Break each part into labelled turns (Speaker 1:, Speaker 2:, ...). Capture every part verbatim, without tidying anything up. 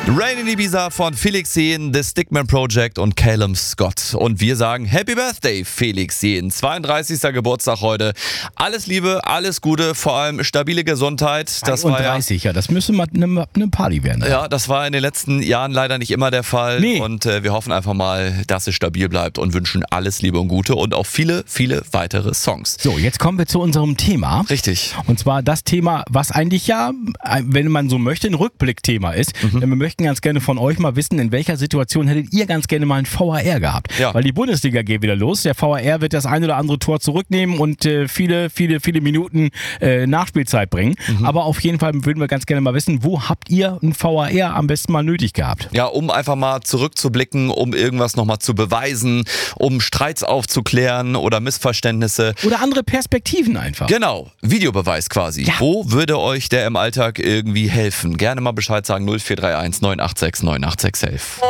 Speaker 1: Rain in Ibiza von Felix Jähn, The Stickman Project und Calum Scott. Und wir sagen Happy Birthday, Felix Jähn. zweiunddreißigster Geburtstag heute. Alles Liebe, alles Gute, vor allem stabile Gesundheit. Das
Speaker 2: zweiunddreißig,
Speaker 1: war ja,
Speaker 2: ja, das müsste mal eine, eine Party werden.
Speaker 1: Ja, das war in den letzten Jahren leider nicht immer der Fall.
Speaker 2: Nee.
Speaker 1: Und äh, wir hoffen einfach mal, dass es stabil bleibt und wünschen alles Liebe und Gute und auch viele, viele weitere Songs.
Speaker 2: So, jetzt kommen wir zu unserem Thema.
Speaker 1: Richtig.
Speaker 2: Und zwar das Thema, was eigentlich ja, wenn man so möchte, ein Rückblickthema ist. Mhm. Denn wir möchten ganz gerne von euch mal wissen, in welcher Situation hättet ihr ganz gerne mal ein V A R gehabt?
Speaker 1: Ja.
Speaker 2: Weil die Bundesliga geht wieder los. Der V A R wird das ein oder andere Tor zurücknehmen und äh, viele, viele, viele Minuten äh, Nachspielzeit bringen. Mhm. Aber auf jeden Fall würden wir ganz gerne mal wissen, wo habt ihr ein V A R am besten mal nötig gehabt?
Speaker 1: Ja, um einfach mal zurückzublicken, um irgendwas nochmal zu beweisen, um Streits aufzuklären oder Missverständnisse.
Speaker 2: Oder andere Perspektiven einfach.
Speaker 1: Genau, Videobeweis quasi.
Speaker 2: Ja.
Speaker 1: Wo würde euch der im Alltag irgendwie helfen? Gerne mal Bescheid sagen, null vier drei eins neun acht sechs neun acht sechs elf.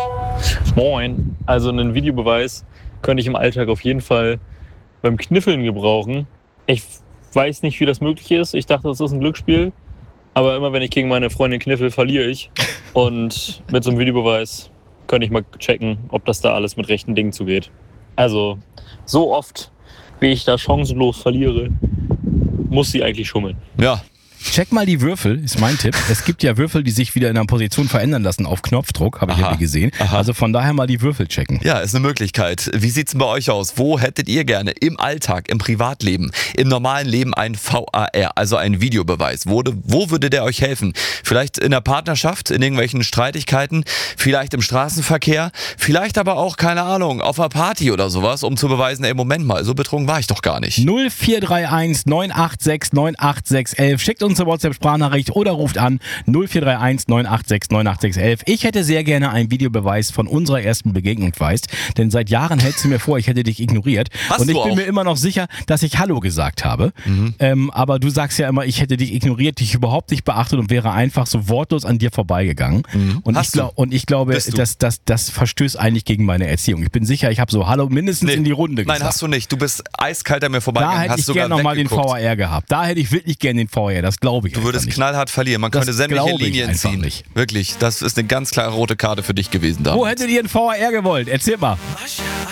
Speaker 3: Moin, also einen Videobeweis könnte ich im Alltag auf jeden Fall beim Kniffeln gebrauchen. Ich weiß nicht, wie das möglich ist. Ich dachte, das ist ein Glücksspiel. Aber immer wenn ich gegen meine Freundin kniffel, verliere ich. Und mit so einem Videobeweis könnte ich mal checken, ob das da alles mit rechten Dingen zugeht. Also so oft, wie ich da chancenlos verliere, muss sie eigentlich schummeln.
Speaker 1: Ja.
Speaker 2: Check mal die Würfel, ist mein Tipp. Es gibt ja Würfel, die sich wieder in einer Position verändern lassen auf Knopfdruck, habe ich
Speaker 1: Aha.
Speaker 2: irgendwie gesehen.
Speaker 1: Aha.
Speaker 2: Also von daher mal die Würfel checken.
Speaker 1: Ja, ist eine Möglichkeit. Wie sieht's denn bei euch aus? Wo hättet ihr gerne im Alltag, im Privatleben, im normalen Leben ein V A R, also einen Videobeweis? Wo, wo würde der euch helfen? Vielleicht in der Partnerschaft, in irgendwelchen Streitigkeiten, vielleicht im Straßenverkehr, vielleicht aber auch, keine Ahnung, auf einer Party oder sowas, um zu beweisen, ey, Moment mal, so betrunken war ich doch gar nicht.
Speaker 2: null vier drei eins neun acht sechs neun acht sechs elf. Schickt uns eine WhatsApp-Sprachnachricht oder ruft an null vier drei eins neun acht sechs neun acht sechs elf. Ich hätte sehr gerne einen Videobeweis von unserer ersten Begegnung, weißt, denn seit Jahren hältst du mir vor, ich hätte dich ignoriert.
Speaker 1: Hast
Speaker 2: und ich
Speaker 1: du
Speaker 2: bin
Speaker 1: auch?
Speaker 2: mir immer noch sicher, dass ich Hallo gesagt habe. Mhm. Ähm, aber du sagst ja immer, ich hätte dich ignoriert, dich überhaupt nicht beachtet und wäre einfach so wortlos an dir vorbeigegangen. Mhm. Und, ich glaub, und ich glaube, dass das, das verstößt eigentlich gegen meine Erziehung. Ich bin sicher, ich habe so Hallo mindestens
Speaker 1: Nee.
Speaker 2: in die Runde gesagt.
Speaker 1: Nein, hast du nicht. Du bist eiskalt an mir
Speaker 2: Da
Speaker 1: vorbeigegangen.
Speaker 2: hätte
Speaker 1: hast
Speaker 2: ich
Speaker 1: sogar
Speaker 2: gerne nochmal den
Speaker 1: weggeguckt.
Speaker 2: V A R gehabt. Da hätte ich wirklich gerne den V A R, das glaube ich.
Speaker 1: Du würdest
Speaker 2: nicht.
Speaker 1: knallhart verlieren. Man
Speaker 2: Das
Speaker 1: könnte sämtliche
Speaker 2: glaube ich
Speaker 1: Linien
Speaker 2: einfach
Speaker 1: ziehen.
Speaker 2: nicht.
Speaker 1: Wirklich, das ist eine ganz klare rote Karte für dich gewesen da.
Speaker 2: Wo hättet ihr einen V A R gewollt? Erzähl mal.